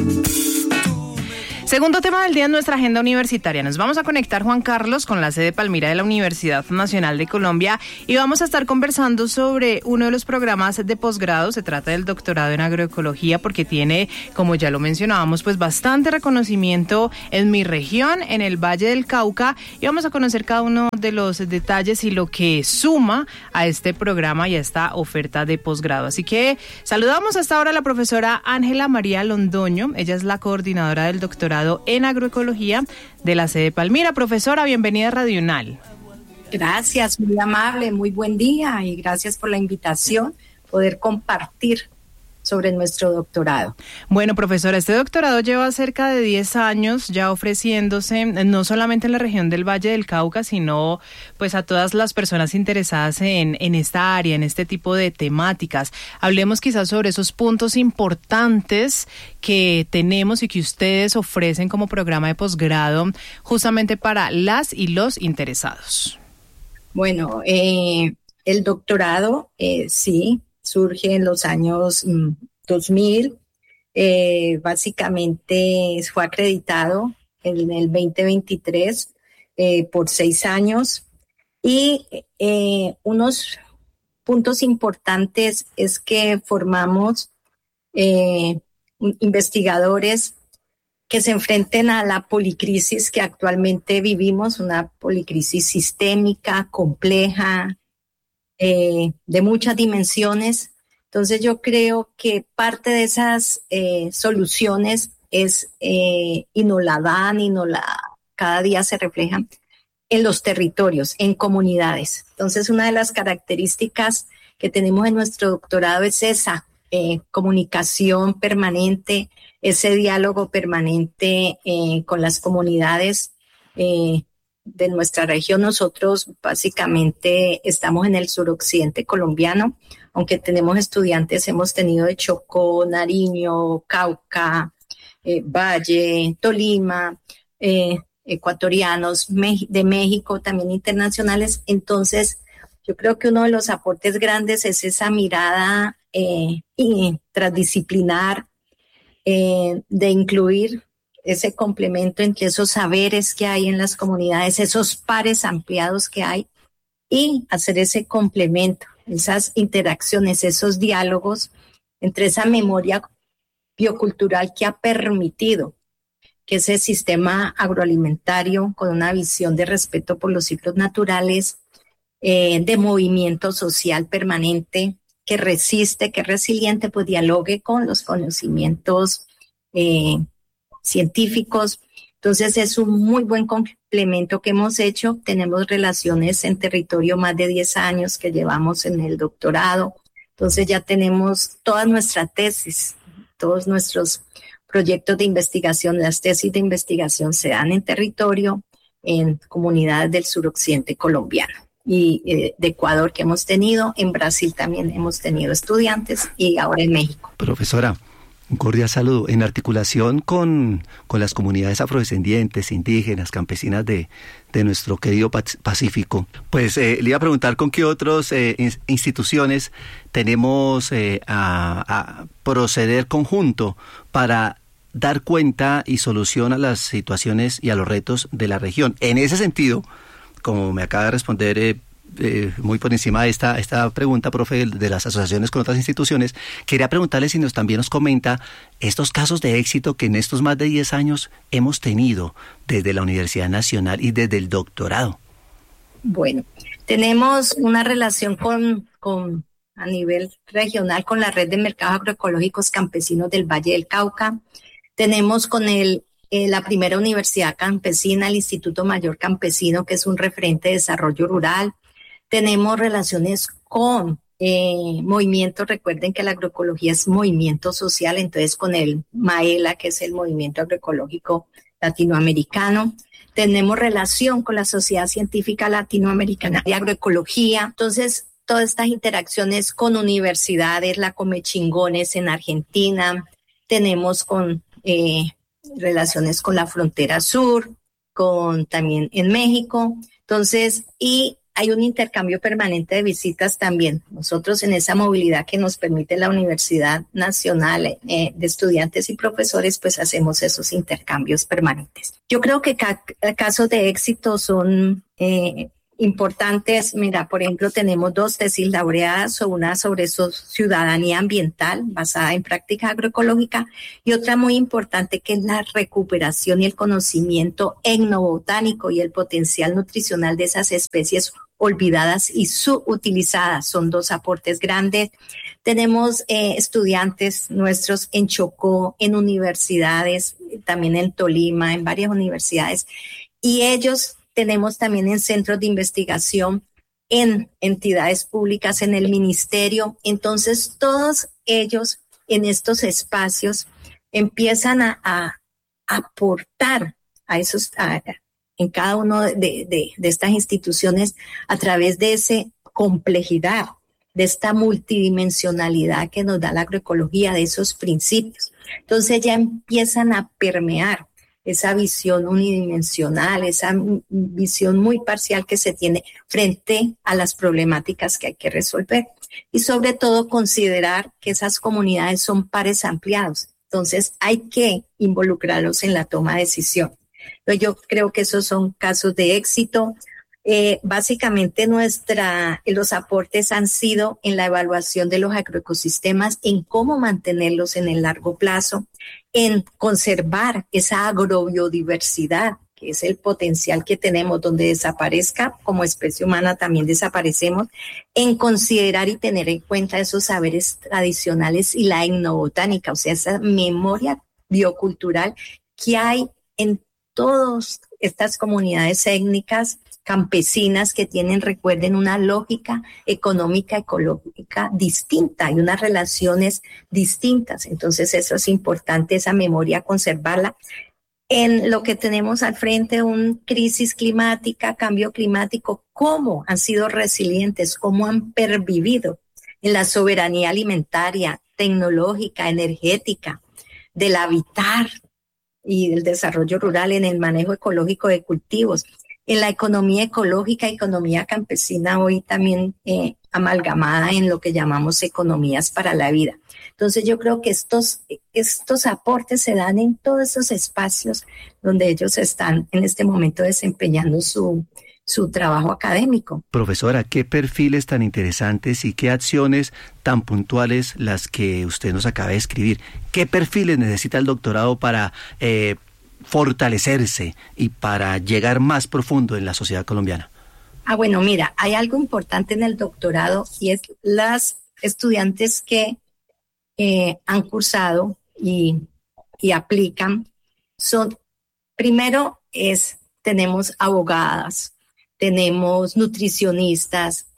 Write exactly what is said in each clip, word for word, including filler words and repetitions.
Segundo tema del día en nuestra agenda universitaria. Nos vamos a conectar, Juan Carlos, con la sede Palmira de la Universidad Nacional de Colombia y vamos a estar conversando sobre uno de los programas de posgrado. Se trata del doctorado en agroecología porque tiene, como ya lo mencionábamos, pues bastante reconocimiento en mi región, en el Valle del Cauca, y vamos a conocer cada uno de los detalles y lo que suma a este programa y a esta oferta de posgrado. Así que saludamos hasta ahora a la profesora Ángela María Londoño. Ella es la coordinadora del doctorado en agroecología de la sede Palmira. Profesora, bienvenida a Radio UNAL. Gracias, muy amable, muy buen día y gracias por la invitación, poder compartir sobre nuestro doctorado. Bueno, profesora, este doctorado lleva cerca de diez años ya ofreciéndose, no solamente en la región del Valle del Cauca, sino pues a todas las personas interesadas en, en esta área, en este tipo de temáticas. Hablemos quizás sobre esos puntos importantes que tenemos y que ustedes ofrecen como programa de posgrado justamente para las y los interesados. Bueno, eh, el doctorado, eh, sí, surge en los años mm, dos mil, eh, básicamente fue acreditado en el veinte veintitrés eh, por seis años y eh, unos puntos importantes es que formamos eh, investigadores que se enfrenten a la policrisis que actualmente vivimos, una policrisis sistémica, compleja, Eh, de muchas dimensiones. Entonces yo creo que parte de esas eh, soluciones es eh, y nos la dan y nos la cada día se reflejan en los territorios, en comunidades. Entonces una de las características que tenemos en nuestro doctorado es esa eh, comunicación permanente, ese diálogo permanente eh, con las comunidades eh, de nuestra región. Nosotros básicamente estamos en el suroccidente colombiano, aunque tenemos estudiantes, hemos tenido de Chocó, Nariño, Cauca, eh, Valle, Tolima, eh, ecuatorianos, me- de México, también internacionales. Entonces, yo creo que uno de los aportes grandes es esa mirada eh, y transdisciplinar eh, de incluir ese complemento entre esos saberes que hay en las comunidades, esos pares ampliados que hay, y hacer ese complemento, esas interacciones, esos diálogos entre esa memoria biocultural que ha permitido que ese sistema agroalimentario con una visión de respeto por los ciclos naturales, eh, de movimiento social permanente, que resiste, que es resiliente, pues dialogue con los conocimientos eh, científicos. Entonces es un muy buen complemento que hemos hecho. Tenemos relaciones en territorio más de diez años que llevamos en el doctorado. Entonces ya tenemos toda nuestra tesis, todos nuestros proyectos de investigación, las tesis de investigación se dan en territorio, en comunidades del suroccidente colombiano y eh, de Ecuador que hemos tenido, en Brasil también hemos tenido estudiantes y ahora en México. Profesora, un cordial saludo. En articulación con, con las comunidades afrodescendientes, indígenas, campesinas de, de nuestro querido Pacífico, pues eh, le iba a preguntar con qué otras eh, instituciones tenemos eh, a, a proceder conjunto para dar cuenta y solución a las situaciones y a los retos de la región. En ese sentido, como me acaba de responder eh, Eh, muy por encima de esta, esta pregunta, profe, de las asociaciones con otras instituciones, quería preguntarle si nos también nos comenta estos casos de éxito que en estos más de diez años hemos tenido desde la Universidad Nacional y desde el doctorado. Bueno, tenemos una relación con, con a nivel regional con la red de mercados agroecológicos campesinos del Valle del Cauca. Tenemos con el Eh, la primera universidad campesina, el Instituto Mayor Campesino, que es un referente de desarrollo rural. Tenemos relaciones con eh, movimientos, recuerden que la agroecología es movimiento social, entonces con el MAELA, que es el Movimiento Agroecológico Latinoamericano. Tenemos relación con la Sociedad Científica Latinoamericana de Agroecología. Entonces, todas estas interacciones con universidades, la Comechingones en Argentina, tenemos con eh, relaciones con la frontera sur, con también en México. Entonces, y hay un intercambio permanente de visitas también. Nosotros en esa movilidad que nos permite la Universidad Nacional eh, de Estudiantes y Profesores, pues hacemos esos intercambios permanentes. Yo creo que ca- casos de éxito son eh, importantes. Mira, por ejemplo, tenemos dos tesis laureadas, una sobre so- ciudadanía ambiental basada en práctica agroecológica y otra muy importante que es la recuperación y el conocimiento etnobotánico y el potencial nutricional de esas especies olvidadas y subutilizadas. Son dos aportes grandes. Tenemos eh, estudiantes nuestros en Chocó, en universidades, también en Tolima, en varias universidades, y ellos tenemos también en centros de investigación, en entidades públicas, en el ministerio. Entonces, todos ellos en estos espacios empiezan a, a aportar a esos, a, en cada uno de, de, de estas instituciones a través de esa complejidad, de esta multidimensionalidad que nos da la agroecología, de esos principios. Entonces ya empiezan a permear esa visión unidimensional, esa visión muy parcial que se tiene frente a las problemáticas que hay que resolver. Y sobre todo considerar que esas comunidades son pares ampliados. Entonces hay que involucrarlos en la toma de decisión. Entonces, yo creo que esos son casos de éxito. Eh, básicamente nuestra, los aportes han sido en la evaluación de los agroecosistemas, en cómo mantenerlos en el largo plazo, en conservar esa agrobiodiversidad, que es el potencial que tenemos, donde desaparezca como especie humana también desaparecemos, en considerar y tener en cuenta esos saberes tradicionales y la etnobotánica, o sea, esa memoria biocultural que hay en todas estas comunidades étnicas campesinas que tienen, recuerden, una lógica económica, ecológica distinta y unas relaciones distintas. Entonces eso es importante, esa memoria, conservarla. En lo que tenemos al frente, una crisis climática, cambio climático, cómo han sido resilientes, cómo han pervivido en la soberanía alimentaria, tecnológica, energética, del habitar y del desarrollo rural, en el manejo ecológico de cultivos, en la economía ecológica, economía campesina, hoy también eh, amalgamada en lo que llamamos economías para la vida. Entonces yo creo que estos, estos aportes se dan en todos esos espacios donde ellos están en este momento desempeñando su, su trabajo académico. Profesora, ¿qué perfiles tan interesantes y qué acciones tan puntuales las que usted nos acaba de escribir? ¿Qué perfiles necesita el doctorado para eh, fortalecerse y para llegar más profundo en la sociedad colombiana? Ah, bueno, mira, hay algo importante en el doctorado y es las estudiantes que eh, han cursado y, y aplican. Son, primero es, tenemos abogadas, tenemos nutricionistas,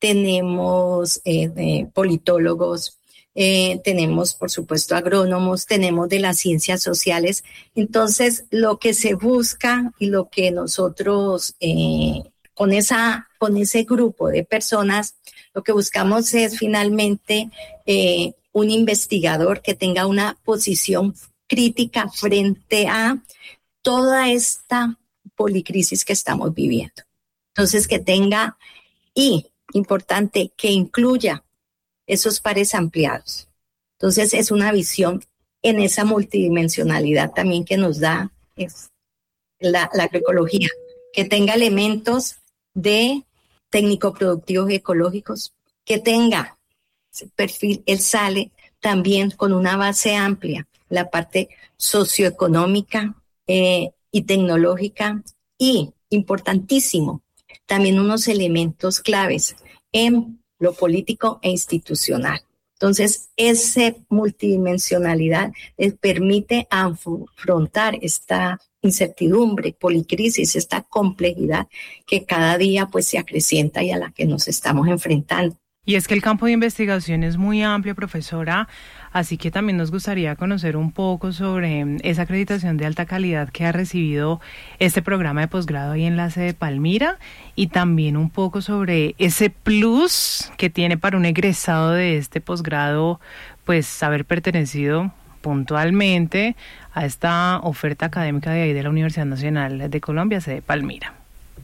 tenemos eh, eh, politólogos, Eh, tenemos, por supuesto, agrónomos, tenemos de las ciencias sociales. Entonces, lo que se busca y lo que nosotros, eh, con, esa, con ese grupo de personas, lo que buscamos es finalmente eh, un investigador que tenga una posición crítica frente a toda esta policrisis que estamos viviendo. Entonces, que tenga, y importante, que incluya esos pares ampliados. Entonces es una visión en esa multidimensionalidad también que nos da es la, la agroecología, que tenga elementos de técnico-productivos y ecológicos, que tenga ese perfil, él sale también con una base amplia, la parte socioeconómica eh, y tecnológica, y importantísimo, también unos elementos claves en lo político e institucional. Entonces, esa multidimensionalidad les permite afrontar esta incertidumbre, policrisis, esta complejidad que cada día pues se acrecienta y a la que nos estamos enfrentando. Y es que el campo de investigación es muy amplio, profesora, así que también nos gustaría conocer un poco sobre esa acreditación de alta calidad que ha recibido este programa de posgrado ahí en la sede de Palmira, y también un poco sobre ese plus que tiene para un egresado de este posgrado, pues haber pertenecido puntualmente a esta oferta académica de ahí de la Universidad Nacional de Colombia, sede de Palmira.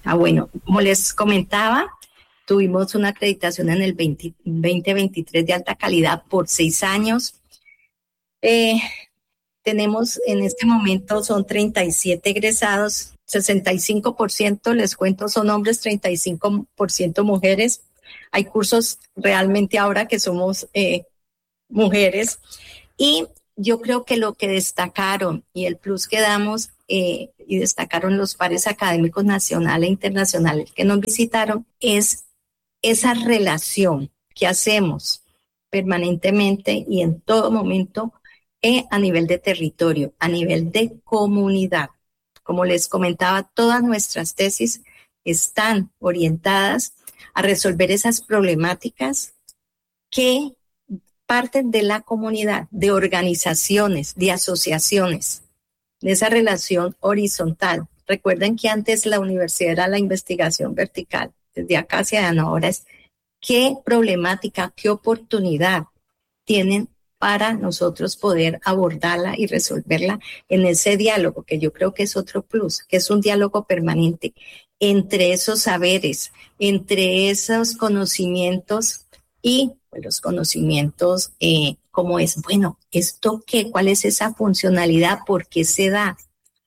Ah, bueno, como les comentaba, tuvimos una acreditación en el veinte veintitrés de alta calidad por seis años. Eh, tenemos en este momento, son treinta y siete egresados, sesenta y cinco por ciento, les cuento, son hombres, treinta y cinco por ciento mujeres. Hay cursos realmente ahora que somos eh, mujeres. Y yo creo que lo que destacaron y el plus que damos eh, y destacaron los pares académicos nacionales e internacionales que nos visitaron es esa relación que hacemos permanentemente y en todo momento eh, a nivel de territorio, a nivel de comunidad. Como les comentaba, todas nuestras tesis están orientadas a resolver esas problemáticas que parten de la comunidad, de organizaciones, de asociaciones, de esa relación horizontal. Recuerden que antes la universidad era la investigación vertical, desde acá hacia allá, ahora es qué problemática, qué oportunidad tienen para nosotros poder abordarla y resolverla en ese diálogo, que yo creo que es otro plus, que es un diálogo permanente entre esos saberes, entre esos conocimientos y pues, los conocimientos, eh, como es, bueno, ¿esto qué? ¿Cuál es esa funcionalidad? ¿Por qué se da?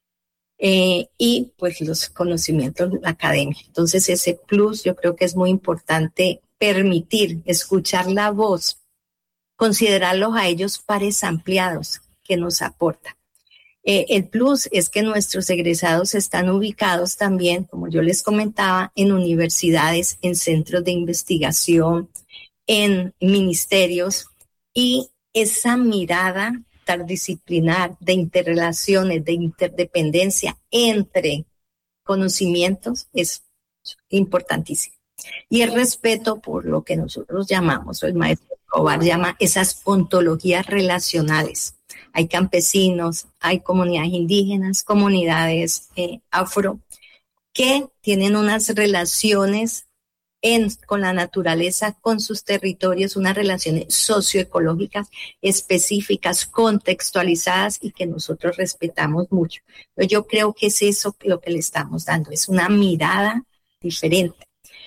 Eh, y pues los conocimientos de la academia. Entonces ese plus yo creo que es muy importante permitir, escuchar la voz, considerarlos a ellos pares ampliados que nos aportan. Eh, el plus es que nuestros egresados están ubicados también, como yo les comentaba, en universidades, en centros de investigación, en ministerios, y esa mirada interdisciplinar de interrelaciones, de interdependencia entre conocimientos es importantísimo. Y el respeto por lo que nosotros llamamos, o el maestro Escobar llama, esas ontologías relacionales. Hay campesinos, hay comunidades indígenas, comunidades eh, afro, que tienen unas relaciones en, con la naturaleza, con sus territorios, unas relaciones socioecológicas específicas, contextualizadas y que nosotros respetamos mucho. Yo creo que es eso lo que le estamos dando, es una mirada diferente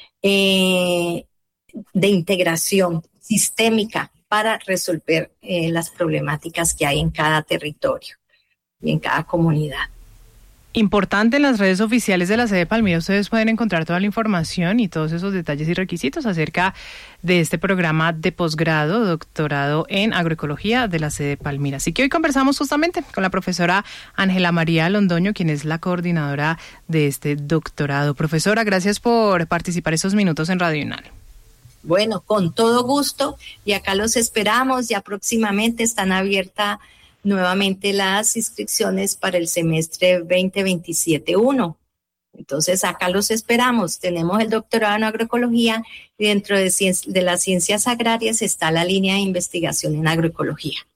eh, de integración sistémica para resolver eh, las problemáticas que hay en cada territorio y en cada comunidad. Importante, en las redes oficiales de la sede Palmira ustedes pueden encontrar toda la información y todos esos detalles y requisitos acerca de este programa de posgrado, doctorado en agroecología de la sede Palmira. Así que hoy conversamos justamente con la profesora Ángela María Londoño, quien es la coordinadora de este doctorado. Profesora, gracias por participar estos minutos en Radio UNAL. Bueno, con todo gusto, y acá los esperamos. Ya próximamente están abiertas nuevamente las inscripciones para el semestre veinte veintisiete uno. Entonces acá los esperamos. Tenemos el doctorado en agroecología y dentro de, de las ciencias agrarias está la línea de investigación en agroecología.